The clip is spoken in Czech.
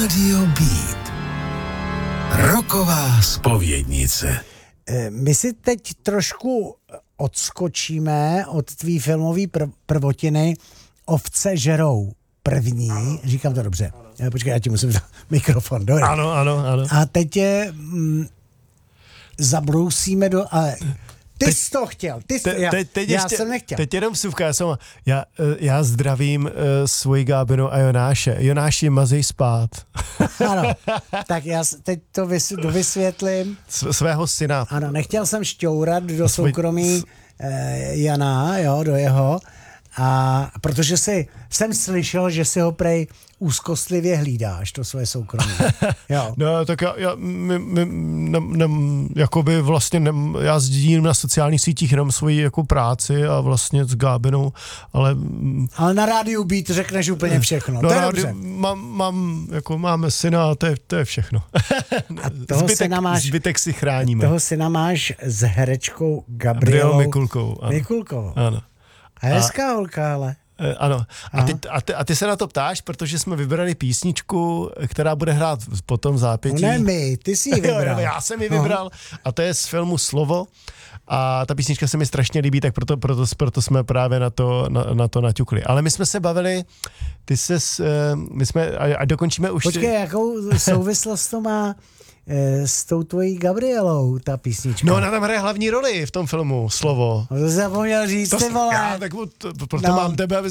Rádio Beat. Rocková zpovědnice. My si teď trošku odskočíme od tvý filmový prvotiny Ovce žerou první. Říkám to dobře. Počkej, já ti musím mikrofon. Dobrý. Ano. A teď je zabrousíme do... Ale ty jsi to chtěl. Já jsem nechtěl. Teď jenom vsuvka. Já zdravím svoji Gábinu a Jonáše. Jonáši, mazej spát. Ano. Tak já teď to dovysvětlím. Svého syna. Ano, nechtěl jsem šťourat do soukromí Jana, jo, do jeho. A protože jsem slyšel, že si ho prej úzkostlivě hlídáš, to své soukromí. Jo. No, tak jakoby vlastně já sdílím na sociálních sítích jenom svoji jako práci a vlastně s Gábinou, ale na rádiu Beat řekneš úplně všechno. To je dobře. Máme syna a to je všechno. A toho zbytek si chráníme. Toho syna máš s herečkou Gabrielou Mikulkou. Ano. A hezká holka, ale. Ano. A ty se na to ptáš, protože jsme vybrali písničku, která bude hrát potom v zápětí. No ne my, ty jsi ji vybral. Já jsem ji vybral a to je z filmu Slovo. A ta písnička se mi strašně líbí, tak proto jsme právě na to naťukli. Ale my jsme se bavili, a dokončíme už... Počkej, jakou souvislost to má s tou tvojí Gabrielou, ta písnička? No, ona tam hraje hlavní roli v tom filmu Slovo. To zapomněl říct, ty vole. Proto mám tebe,